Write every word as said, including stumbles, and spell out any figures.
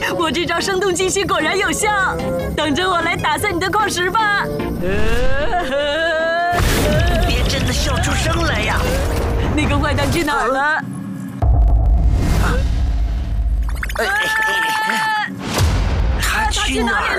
我这招声东击西果然有效，等着我来打散你的矿石吧！ 别真的笑出声来呀！ 那个坏蛋去哪儿了？ 他去哪儿